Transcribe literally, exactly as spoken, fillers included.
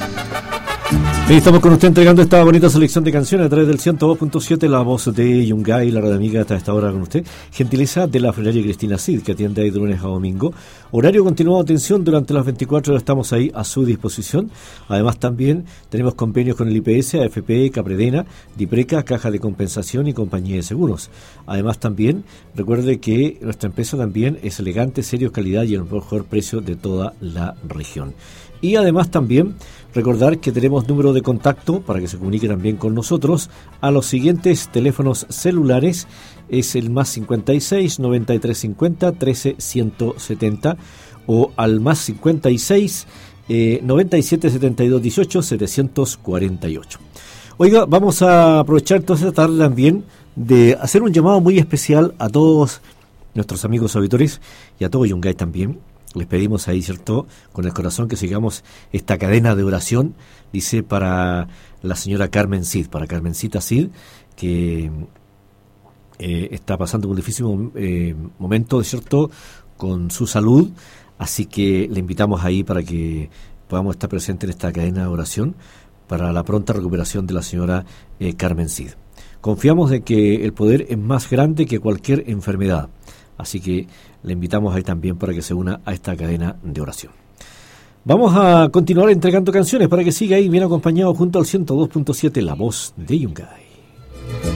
Sí, estamos con usted entregando esta bonita selección de canciones a través del ciento dos punto siete, la voz de Yungay, la radio amiga hasta esta hora con usted. Gentileza de la Funeraria Cristina Cid, que atiende ahí de lunes a domingo. Horario continuado de atención durante las veinticuatro horas, estamos ahí a su disposición. Además también tenemos convenios con el I P S, A F P, Capredena, Dipreca, Caja de Compensación y Compañía de Seguros. Además también recuerde que nuestra empresa también es elegante, serio, calidad y el mejor precio de toda la región. Y además también recordar que tenemos número de contacto para que se comunique también con nosotros a los siguientes teléfonos celulares. Es el más cincuenta y seis, noventa y tres cincuenta, trece ciento setenta o al más cincuenta y seis, eh, noventa y siete setenta y dos dieciocho, setecientos cuarenta y ocho. Oiga, vamos a aprovechar toda esta tarde también de hacer un llamado muy especial a todos nuestros amigos auditores y a todo Yungay también. Les pedimos ahí, ¿cierto?, con el corazón que sigamos esta cadena de oración, dice, para la señora Carmen Cid, para Carmencita Cid, que eh, está pasando un difícil eh, momento, ¿cierto?, con su salud, así que le invitamos ahí para que podamos estar presentes en esta cadena de oración para la pronta recuperación de la señora eh, Carmen Cid. Confiamos de que el poder es más grande que cualquier enfermedad. Así que le invitamos ahí también para que se una a esta cadena de oración. Vamos a continuar entregando canciones para que siga ahí bien acompañado junto al ciento dos punto siete, la voz de Yungay.